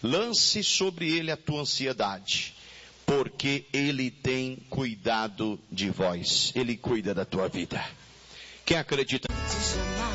Lance sobre ele a tua ansiedade, porque ele tem cuidado de vós. Ele cuida da tua vida. Quem acredita?